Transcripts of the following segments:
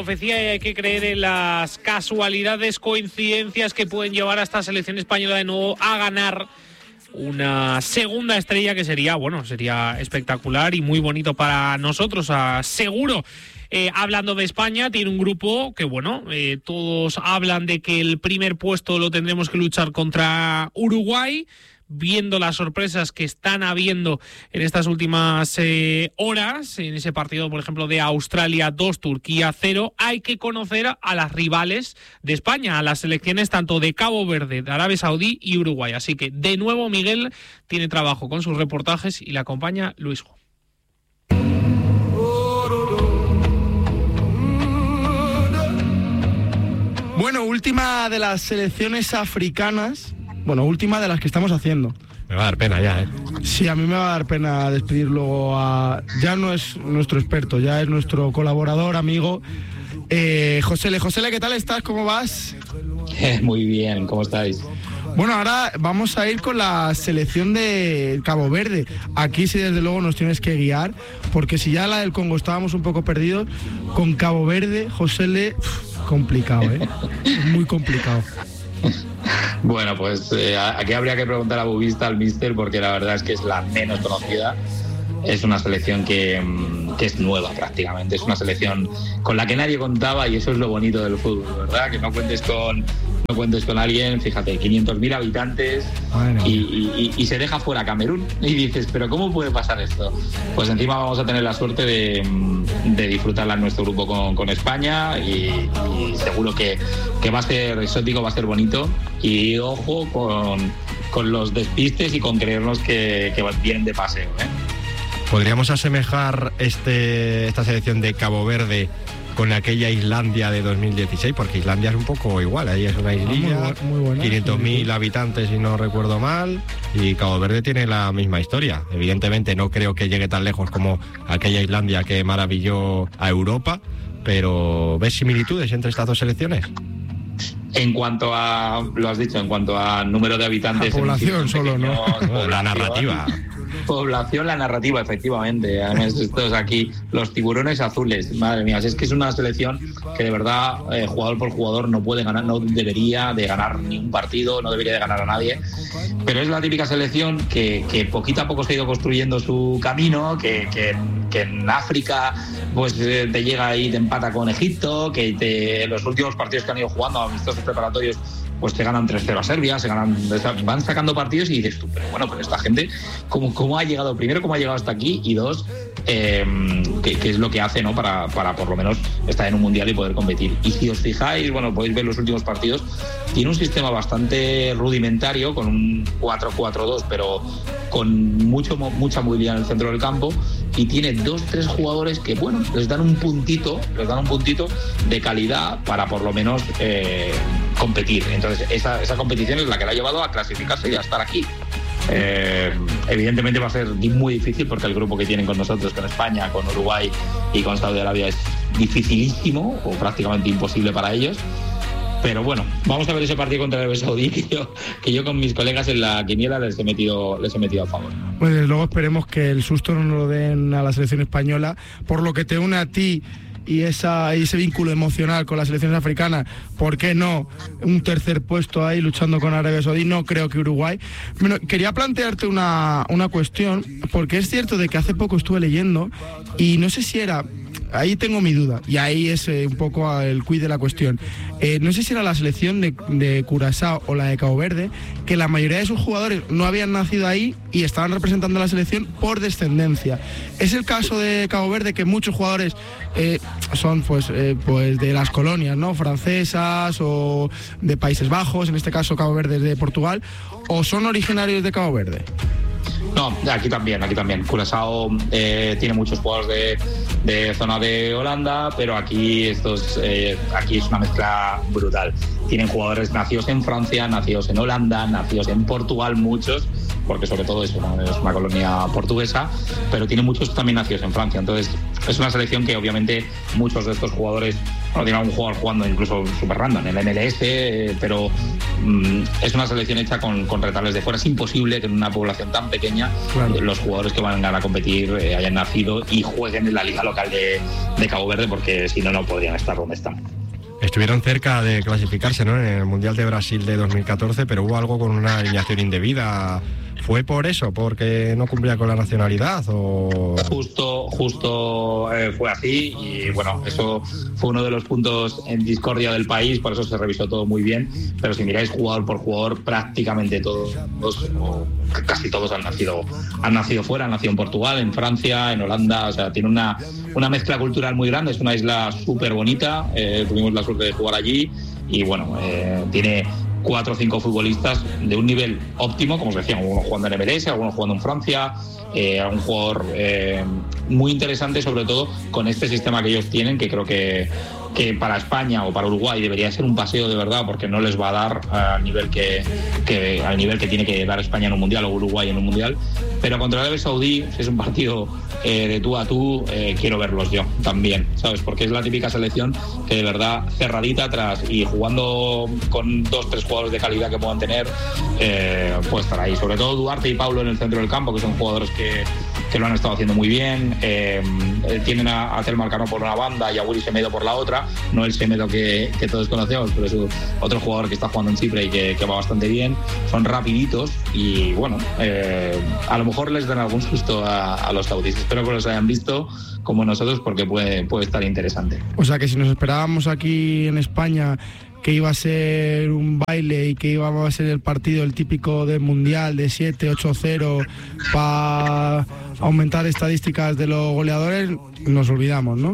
Profecía, y hay que creer en las casualidades, coincidencias que pueden llevar a esta selección española de nuevo a ganar una segunda estrella que sería espectacular y muy bonito para nosotros, seguro. Hablando de España, tiene un grupo que, todos hablan de que el primer puesto lo tendremos que luchar contra Uruguay. Viendo las sorpresas que están habiendo en estas últimas horas, en ese partido, por ejemplo, de Australia 2, Turquía 0, hay que conocer a las rivales de España, a las selecciones tanto de Cabo Verde, de Arabia Saudí y Uruguay. Así que, de nuevo, Miguel tiene trabajo con sus reportajes y le acompaña Luisjo. Bueno, última de las selecciones africanas. Bueno, última de las que estamos haciendo. Me va a dar pena ya, ¿eh? Sí, a mí me va a dar pena despedir luego a... Ya no es nuestro experto, ya es nuestro colaborador, amigo, Josele. Josele, ¿qué tal estás? ¿Cómo vas? Muy bien, ¿cómo estáis? Bueno, ahora vamos a ir con la selección de Cabo Verde. Aquí sí, desde luego, nos tienes que guiar, porque si ya la del Congo estábamos un poco perdidos, con Cabo Verde, Josele, complicado, ¿eh? Muy complicado. Bueno, pues aquí habría que preguntar a Bubista, al míster, porque la verdad es que es la menos conocida. Es una selección que es nueva prácticamente. Es una selección con la que nadie contaba, y eso es lo bonito del fútbol, ¿verdad? Que no cuentes con alguien, fíjate, 500.000 habitantes y se deja fuera Camerún. Y dices, ¿pero cómo puede pasar esto? Pues encima vamos a tener la suerte de disfrutarla en nuestro grupo con España, y seguro que va a ser exótico, va a ser bonito. Y ojo con los despistes y con creernos que vienen de paseo, ¿eh? ¿Podríamos asemejar esta selección de Cabo Verde con aquella Islandia de 2016? Porque Islandia es un poco igual, ahí es una islilla, muy buena, 500.000 habitantes si no recuerdo mal, y Cabo Verde tiene la misma historia. Evidentemente no creo que llegue tan lejos como aquella Islandia que maravilló a Europa, pero ¿ves similitudes entre estas dos selecciones? En cuanto a, lo has dicho, en cuanto a número de habitantes... La población solo, ¿no? La narrativa. Población, la narrativa, efectivamente. Además, estos aquí, los tiburones azules, madre mía, es que es una selección que de verdad, jugador por jugador, no puede ganar, no debería de ganar ningún partido, no debería de ganar a nadie, pero es la típica selección que poquito a poco se ha ido construyendo su camino, que en África pues te llega y te empata con Egipto, que los últimos partidos que han ido jugando, amistosos preparatorios, pues te ganan 3-0 a Serbia, van sacando partidos y dices tú, pero esta gente, ¿cómo ha llegado? Primero, ¿cómo ha llegado hasta aquí? Y dos, ¿qué es lo que hace, ¿no? para por lo menos estar en un mundial y poder competir. Y si os fijáis, podéis ver los últimos partidos, tiene un sistema bastante rudimentario, con un 4-4-2, pero con mucha movilidad en el centro del campo, y tiene 2-3 jugadores que, les dan un puntito de calidad para por lo menos competir. Entonces esa competición es la que la ha llevado a clasificarse y a estar aquí. Evidentemente va a ser muy difícil, porque el grupo que tienen con nosotros, con España, con Uruguay y con Saudi Arabia, es dificilísimo o prácticamente imposible para ellos. Pero bueno, vamos a ver ese partido contra Arabia Saudí, que yo con mis colegas en la quiniela les he metido a favor. Pues desde luego esperemos que el susto no lo den a la selección española, por lo que te une a ti y ese vínculo emocional con las selecciones africanas. ¿Por qué no un tercer puesto ahí luchando con Arabia Saudí? No creo que Uruguay. Bueno, quería plantearte una cuestión, porque es cierto de que hace poco estuve leyendo y no sé si era... Ahí tengo mi duda, y ahí es un poco el quid de la cuestión. No sé si era la selección de Curazao o la de Cabo Verde, que la mayoría de sus jugadores no habían nacido ahí y estaban representando a la selección por descendencia. Es el caso de Cabo Verde, que muchos jugadores son pues de las colonias, ¿no? Francesas o de Países Bajos, en este caso Cabo Verde es de Portugal, o son originarios de Cabo Verde. No, aquí también. Curazao tiene muchos jugadores de zona de Holanda, pero aquí es una mezcla brutal. Tienen jugadores nacidos en Francia, nacidos en Holanda, nacidos en Portugal, muchos, porque sobre todo es una colonia portuguesa, pero tiene muchos también nacidos en Francia. Entonces, es una selección que obviamente muchos de estos jugadores, bueno, tiene algún jugador jugando incluso super random en el MLS, pero es una selección hecha con retales de fuera. Es imposible que en una población tan pequeña los jugadores que van a competir hayan nacido y jueguen en la liga local de Cabo Verde, porque si no, no podrían estar donde están. Estuvieron cerca de clasificarse, ¿no?, en el Mundial de Brasil de 2014, pero hubo algo con una alineación indebida. ¿Fue por eso? ¿Porque no cumplía con la nacionalidad? ¿O...? Justo fue así, y bueno, eso fue uno de los puntos en discordia del país, por eso se revisó todo muy bien, pero si miráis jugador por jugador, prácticamente todos, o casi todos han nacido fuera, han nacido en Portugal, en Francia, en Holanda, o sea, tiene una mezcla cultural muy grande, es una isla súper bonita, tuvimos la suerte de jugar allí, y bueno, tiene 4 o 5 futbolistas de un nivel óptimo, como os decía, algunos jugando en MLS, algunos jugando en Francia, un jugador muy interesante, sobre todo con este sistema que ellos tienen, que creo que para España o para Uruguay debería ser un paseo de verdad, porque no les va a dar al nivel que tiene que dar España en un mundial o Uruguay en un mundial. Pero contra Arabia Saudí, si es un partido de tú a tú, quiero verlos yo también, ¿sabes? Porque es la típica selección que de verdad cerradita atrás y jugando con 2-3 jugadores de calidad que puedan tener, puede estar ahí. Sobre todo Duarte y Paulo en el centro del campo, que son jugadores que lo han estado haciendo muy bien. Tienen a Telmar Cano por una banda y a Willy Semedo por la otra, no el Semedo que todos conocemos, pero es otro jugador que está jugando en Chipre y que va bastante bien. Son rapiditos y bueno, a lo mejor les dan algún susto a los saudíes. Espero que los hayan visto como nosotros, porque puede estar interesante. O sea que si nos esperábamos aquí en España que iba a ser un baile y que iba a ser el partido el típico del Mundial de 7-8-0 para aumentar estadísticas de los goleadores, nos olvidamos, ¿no?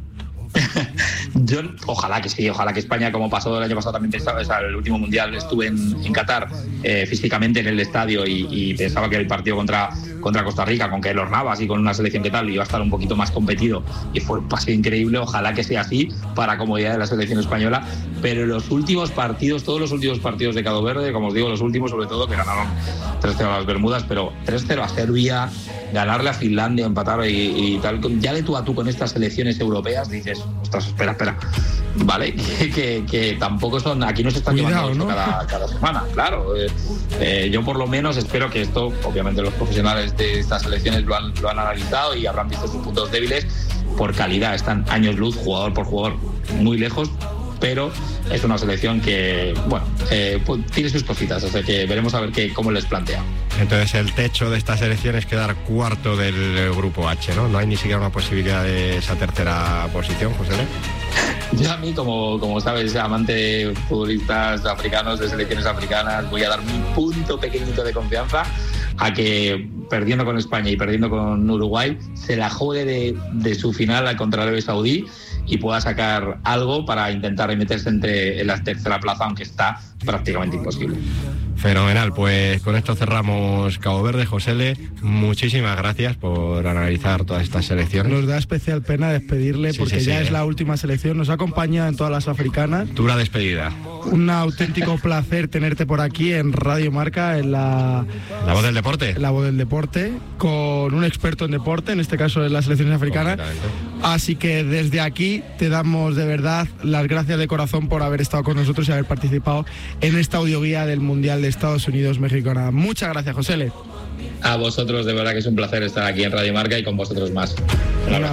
Yo ojalá que sí, ojalá que España, como pasó el año pasado también, el último mundial estuve en Qatar físicamente en el estadio y pensaba que el partido contra Costa Rica, con Keylor Navas y con una selección que tal, iba a estar un poquito más competido, y fue un paseo increíble. Ojalá que sea así para comodidad de la selección española, pero los últimos partidos, todos los últimos partidos de Cabo Verde, como os digo, los últimos sobre todo, que ganaron 3-0 a las Bermudas, pero 3-0 a Serbia, ganarle a Finlandia, empatar y tal, ya de tú a tú con estas selecciones europeas, dices, ostras, espera, vale, que tampoco son, aquí no se están llevando esto, ¿no?, cada semana, claro. Yo por lo menos espero que esto, obviamente los profesionales de estas selecciones lo han analizado y habrán visto sus puntos débiles. Por calidad están años luz, jugador por jugador, muy lejos, pero es una selección que, bueno, pues tiene sus cositas, o sea que veremos a ver cómo les plantea. Entonces el techo de esta selección es quedar cuarto del grupo H, ¿no? No hay ni siquiera una posibilidad de esa tercera posición, José. Yo a mí, como sabes, amante de futbolistas africanos, de selecciones africanas, voy a dar mi punto pequeñito de confianza a que, perdiendo con España y perdiendo con Uruguay, se la juegue de su final contra Arabia Saudí y pueda sacar algo para intentar meterse en la tercera plaza, aunque está prácticamente imposible. Fenomenal, pues con esto cerramos Cabo Verde. José, muchísimas gracias por analizar todas estas selecciones. Nos da especial pena despedirle, porque ya es la última selección, nos ha acompañado en todas las africanas. Dura despedida. Un auténtico placer tenerte por aquí en Radio Marca, en la Voz del Deporte. La Voz del Deporte, con un experto en deporte, en este caso en las selecciones africanas. Así que desde aquí te damos de verdad las gracias de corazón por haber estado con nosotros y haber participado en esta audioguía del Mundial de Estados Unidos, México, Canadá. Muchas gracias, José. A vosotros, de verdad que es un placer estar aquí en Radio Marca y con vosotros más. Un abrazo.